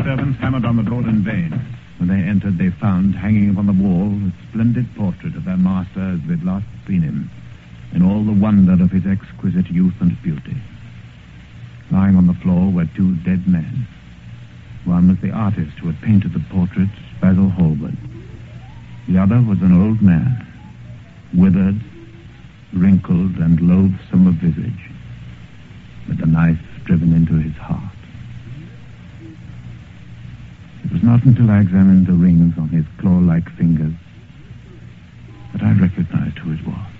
servants hammered on the door in vain. When they entered, they found, hanging upon the wall, a splendid portrait of their master as they'd last seen him, in all the wonder of his exquisite youth and beauty. Lying on the floor were two dead men. One was the artist who had painted the portrait, Basil Hallward. The other was an old man, withered, wrinkled, and loathsome of visage, with a knife driven into his heart. It was not until I examined the rings on his claw-like fingers that I recognized who it was.